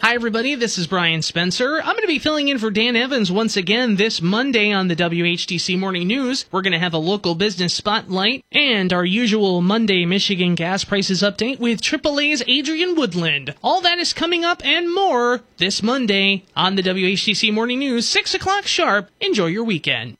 Hi, everybody. This is Brian Spencer. I'm going to be filling in for Dan Evans once again this Monday on the WHTC Morning News. We're going to have a local business spotlight and our usual Monday Michigan gas prices update with AAA's Adrian Woodland. All that is coming up and more this Monday on the WHTC Morning News, 6 o'clock sharp. Enjoy your weekend.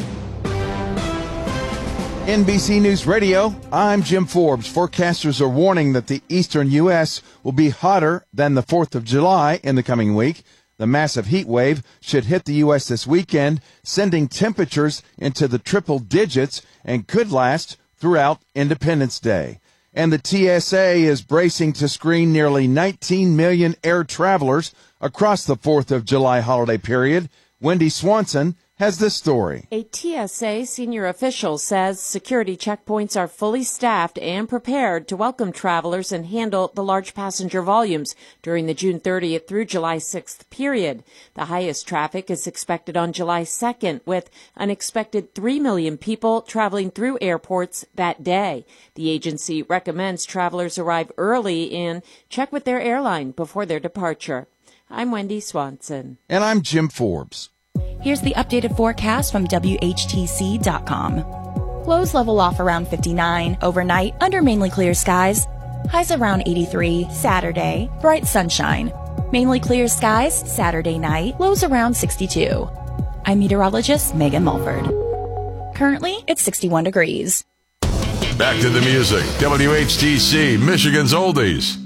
NBC News Radio, I'm Jim Forbes. Forecasters are warning that the eastern U.S. will be hotter than the 4th of July in the coming week. The massive heat wave should hit the U.S. this weekend, sending temperatures into the triple digits and could last throughout Independence Day. And the TSA is bracing to screen nearly 19 million air travelers across the 4th of July holiday period. Wendy Swanson has this story. A TSA senior official says security checkpoints are fully staffed and prepared to welcome travelers and handle the large passenger volumes during the June 30th through July 6th period. The highest traffic is expected on July 2nd, with an expected 3 million people traveling through airports that day. The agency recommends travelers arrive early and check with their airline before their departure. I'm Wendy Swanson. And I'm Jim Forbes. Here's the updated forecast from WHTC.com. Lows level off around 59 overnight under mainly clear skies. Highs around 83 Saturday, bright sunshine. Mainly clear skies Saturday night, lows around 62. I'm meteorologist Megan Mulford. Currently, it's 61 degrees. Back to the music. WHTC, Michigan's Oldies.